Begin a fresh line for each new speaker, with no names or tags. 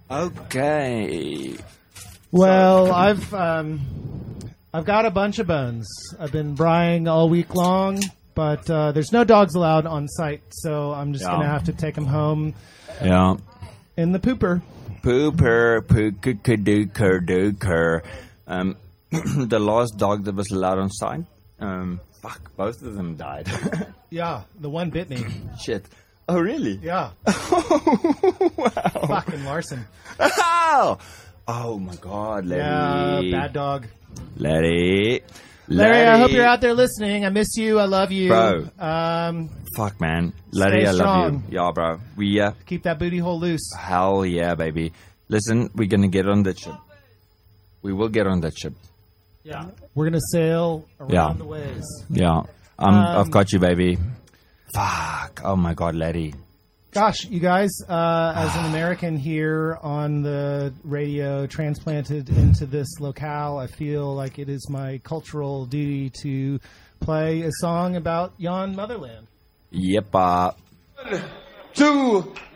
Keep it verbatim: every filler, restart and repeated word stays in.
Okay.
Well, I've um, I've got a bunch of bones. I've been brying all week long, but uh, there's no dogs allowed on site, so I'm just
Yeah.
going to have to take them home
Yeah.
in the pooper.
Pooper, pooker, dooker. Um, the last dog that was allowed on site, um, fuck, both of them died.
Yeah, the one bit me.
Shit. Oh, really?
Yeah.
Wow.
Fucking Larson.
Ow! Oh, my God, Larry.
Yeah, bad dog.
Larry.
Larry, I hope you're out there listening. I miss you. I love you.
Bro.
Um,
Fuck, man. Larry,
Stay
I love
strong.
you. Yeah, bro. We, uh,
keep that booty hole loose.
hell yeah, baby. Listen, we're going to get on that ship. We will get on that ship.
Yeah. We're going to sail around
Yeah.
the waves.
Yeah. Um,
Um,
I've got you, baby. Fuck. Oh, my God, Larry.
Gosh, you guys, uh, as an American here on the radio, transplanted into this locale, I feel like it is my cultural duty to play a song about yon motherland.
Yep. Uh,
Two,